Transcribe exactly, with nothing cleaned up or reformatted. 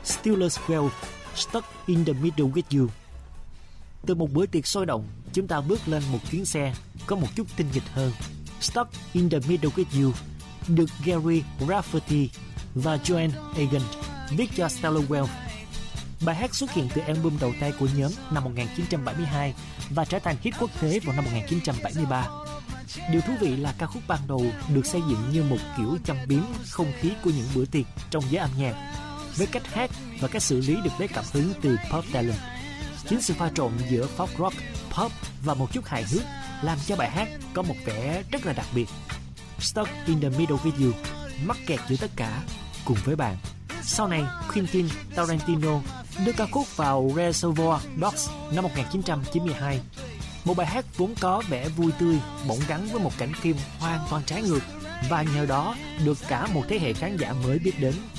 Steelers Well, Stuck in the Middle with You. Từ một bữa tiệc sôi động, chúng ta bước lên một chuyến xe có một chút tinh nghịch hơn. Stuck in the Middle with You được Gary Rafferty và Joanne Egan viết cho Stellar Well. Bài hát xuất hiện từ album đầu tay của nhóm năm một nghìn chín trăm bảy mươi hai và trở thành hit quốc tế vào năm một nghìn chín trăm bảy mươi ba. Điều thú vị là ca khúc ban đầu được xây dựng như một kiểu châm biếm không khí của những bữa tiệc trong giới âm nhạc, với cách hát và cách xử lý được lấy cảm hứng từ pop talent. Chính sự pha trộn giữa folk rock, pop và một chút hài hước làm cho bài hát có một vẻ rất là đặc biệt. Stuck in the Middle with You, mắc kẹt giữa tất cả cùng với bạn. Sau này, Quentin Tarantino đưa ca khúc vào Reservoir Dogs năm một nghìn chín trăm chín mươi hai. Một bài hát vốn có vẻ vui tươi bỗng gắn với một cảnh phim hoàn toàn trái ngược, và nhờ đó được cả một thế hệ khán giả mới biết đến